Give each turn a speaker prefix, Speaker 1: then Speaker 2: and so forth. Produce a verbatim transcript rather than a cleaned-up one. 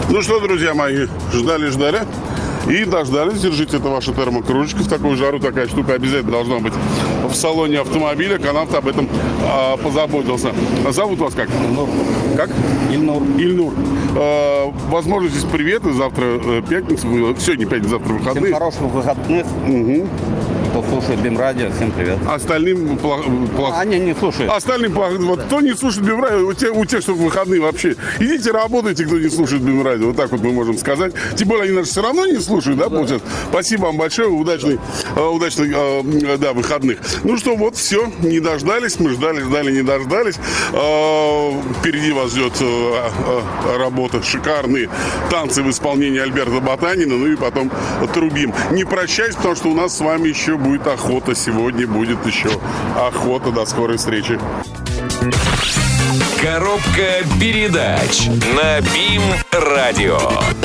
Speaker 1: Ну что, друзья мои, ждали-ждали и дождались. Держите, это ваша термокружечка. В такую жару такая штука обязательно должна быть в салоне автомобиля. Канал об этом а, позаботился. А зовут вас как?
Speaker 2: Ильнур.
Speaker 1: Как?
Speaker 2: Ильнур.
Speaker 1: Ильнур. А, возможно, здесь привет. Завтра э, пятница. Сегодня пятница, завтра выходные.
Speaker 2: Всем хороших выходных.
Speaker 1: Угу.
Speaker 2: Кто слушает Бимрадио, всем привет.
Speaker 1: Остальным плохо.
Speaker 2: А, они не слушают.
Speaker 1: Остальным плохо. Вот кто не слушает Бимрадио, у тех, у тех, что в выходные вообще. Идите работайте, кто не слушает Бимрадио. Вот так вот мы можем сказать. Тем более они нас все равно не слушают, да, получается? Спасибо вам большое. Удачной, э, удачных, э, да, выходных. Ну что, вот все. Не дождались. Мы ждали, ждали, не дождались. Э, впереди вас ждет э, э, работа. Шикарные танцы в исполнении Альберта Ботанина. Ну и потом трубим. Не прощайтесь, потому что у нас с вами еще будет охота. Сегодня будет еще охота. До скорой встречи.
Speaker 3: Коробка передач на БИМ-радио.